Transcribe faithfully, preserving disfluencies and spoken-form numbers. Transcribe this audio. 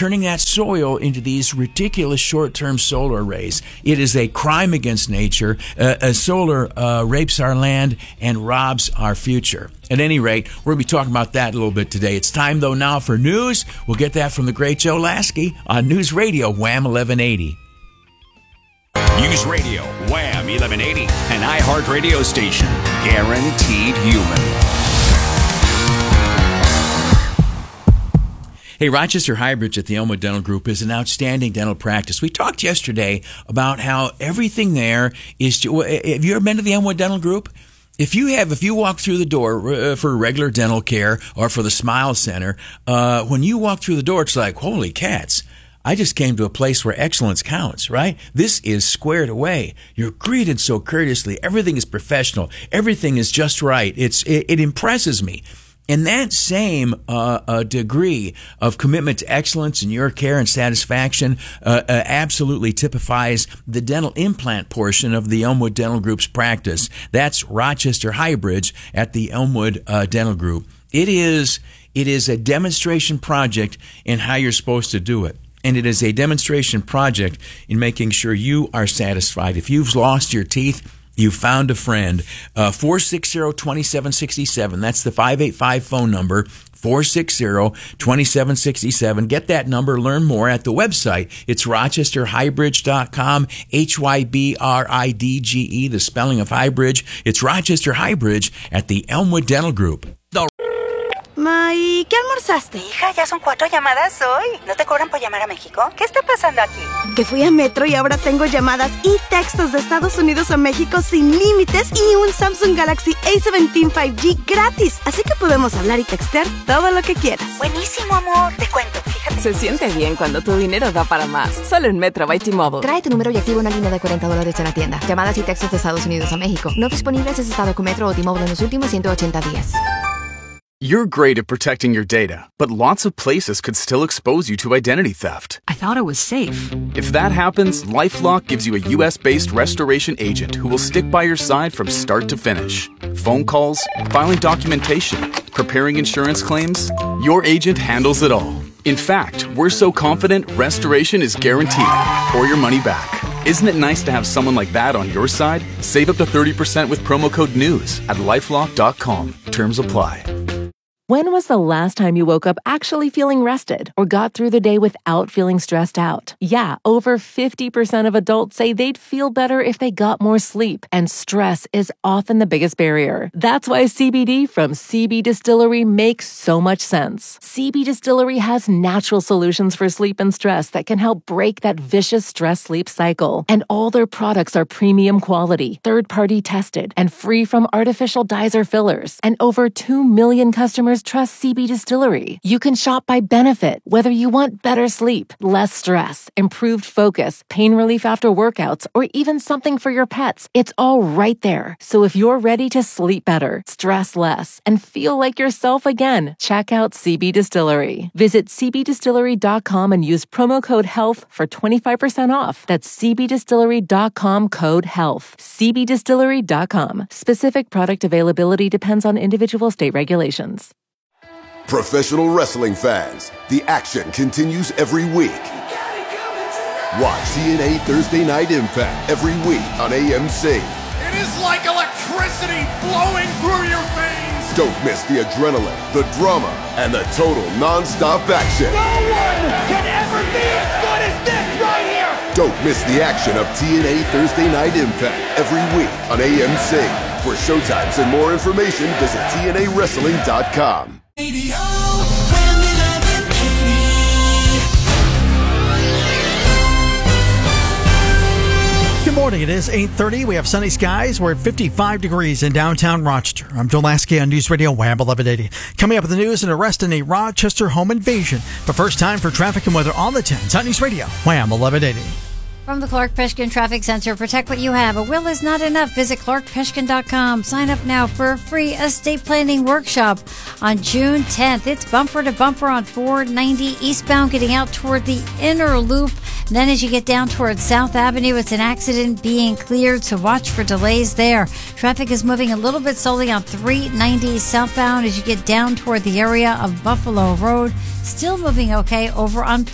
turning that soil into these ridiculous short-term solar arrays. It is a crime against nature. Uh, uh, solar uh, rapes our land and robs our future. At any rate, we're going to be talking about that a little bit today. It's time, though, now for news. We'll get that from the great Joe Lasky on News Radio Wham eleven eighty. News Radio Wham eleven eighty, an iHeart radio station. Guaranteed human. Hey, Rochester Highbridge at the Elmwood Dental Group is an outstanding dental practice. We talked yesterday about how everything there is to, have you ever been to the Elmwood Dental Group? If you have, if you walk through the door uh, for regular dental care or for the Smile Center, uh, when you walk through the door, it's like, holy cats. I just came to a place where excellence counts, right? This is squared away. You're greeted so courteously. Everything is professional. Everything is just right. It's, it, it impresses me. And that same uh, uh, degree of commitment to excellence in your care and satisfaction uh, uh, absolutely typifies the dental implant portion of the Elmwood Dental Group's practice. That's Rochester Highbridge at the Elmwood uh, Dental Group. It is it is a demonstration project in how you're supposed to do it. And it is a demonstration project in making sure you are satisfied. If you've lost your teeth, you found a friend. Uh, four six zero, two seven six seven. That's the five eight five phone number. four six zero, two seven six seven. Get that number. Learn more at the website. It's rochester highbridge dot com. H Y B R I D G E, the spelling of Highbridge. It's Rochester Highbridge at the Elmwood Dental Group. The Ma, ¿y qué almorzaste? Hija, ya son cuatro llamadas hoy. ¿No te cobran por llamar a México? ¿Qué está pasando aquí? Que fui a Metro y ahora tengo llamadas y textos de Estados Unidos a México sin límites y un Samsung Galaxy A diecisiete cinco G gratis. Así que podemos hablar y textear todo lo que quieras. Buenísimo, amor. Te cuento, fíjate. Se siente bien cuando tu dinero da para más. Solo en Metro by T-Mobile. Trae tu número y activa una línea de cuarenta dólares en la tienda. Llamadas y textos de Estados Unidos a México. No disponibles en estado con Metro o T-Mobile en los últimos ciento ochenta días. You're great at protecting your data, but lots of places could still expose you to identity theft. I thought it was safe. If that happens, LifeLock gives you a U S-based restoration agent who will stick by your side from start to finish. Phone calls, filing documentation, preparing insurance claims, your agent handles it all. In fact, we're so confident restoration is guaranteed or your money back. Isn't it nice to have someone like that on your side? Save up to thirty percent with promo code NEWS at lifelock dot com. Terms apply. When was the last time you woke up actually feeling rested or got through the day without feeling stressed out? Yeah, over fifty percent of adults say they'd feel better if they got more sleep, and stress is often the biggest barrier. That's why C B D from C B Distillery makes so much sense. C B Distillery has natural solutions for sleep and stress that can help break that vicious stress-sleep cycle. And all their products are premium quality, third-party tested, and free from artificial dyes or fillers. And over two million customers trust C B Distillery. You can shop by benefit, whether you want better sleep, less stress, improved focus, pain relief after workouts, or even something for your pets. It's all right there. So if you're ready to sleep better, stress less, and feel like yourself again, check out C B Distillery. Visit c b distillery dot com and use promo code HEALTH for twenty-five percent off. That's c b distillery dot com code HEALTH. c b distillery dot com. Specific product availability depends on individual state regulations. Professional wrestling fans, the action continues every week. Watch T N A Thursday Night Impact every week on A M C. It is like electricity flowing through your veins. Don't miss the adrenaline, the drama, and the total non-stop action. No one can ever be as good as this right here. Don't miss the action of T N A Thursday Night Impact every week on A M C. For showtimes and more information, visit T N A wrestling dot com. Good morning. It is eight thirty. We have sunny skies. We're at fifty-five degrees in downtown Rochester. I'm Joe Lasky on News Radio Wham eleven eighty. Coming up with the news, an arrest in a Rochester home invasion. But first time for traffic and weather on the tens on News Radio Wham eleven eighty. From the Clark Pishkin Traffic Center, protect what you have. A will is not enough. Visit clark pishkin dot com. Sign up now for a free estate planning workshop on June tenth. It's bumper to bumper on four ninety eastbound, getting out toward the inner loop. Then as you get down towards South Avenue, it's an accident being cleared, so watch for delays there. Traffic is moving a little bit slowly on three ninety southbound as you get down toward the area of Buffalo Road. Still moving okay over on